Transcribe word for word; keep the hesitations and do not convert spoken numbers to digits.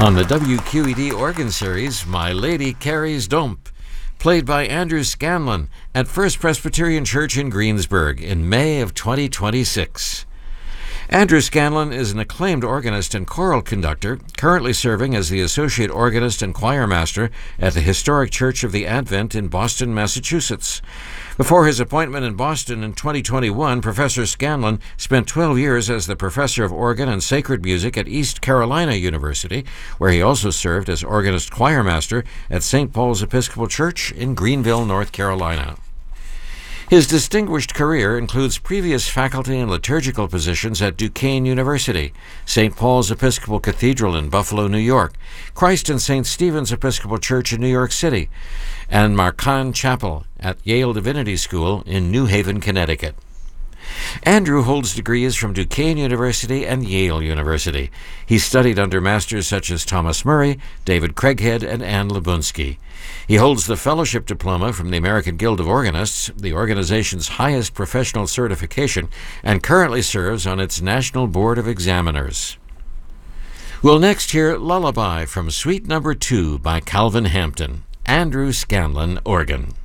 On the W Q E D organ series, My Lady Carries Domp, played by Andrew Scanlon at First Presbyterian Church in Greensburg in May of twenty twenty-six. Andrew Scanlon is an acclaimed organist and choral conductor, currently serving as the associate organist and choir master at the Historic Church of the Advent in Boston, Massachusetts. Before his appointment in Boston in twenty twenty-one, Professor Scanlon spent twelve years as the professor of organ and sacred music at East Carolina University, where he also served as organist choir master at Saint Paul's Episcopal Church in Greenville, North Carolina. His distinguished career includes previous faculty and liturgical positions at Duquesne University, Saint Paul's Episcopal Cathedral in Buffalo, New York, Christ and Saint Stephen's Episcopal Church in New York City, and Marcan Chapel at Yale Divinity School in New Haven, Connecticut. Andrew holds degrees from Duquesne University and Yale University. He studied under masters such as Thomas Murray, David Craighead, and Anne Labunsky. He holds the fellowship diploma from the American Guild of Organists, the organization's highest professional certification, and currently serves on its National Board of Examiners. We'll next hear Lullaby from Suite Number Two by Calvin Hampton, Andrew Scanlon, organ.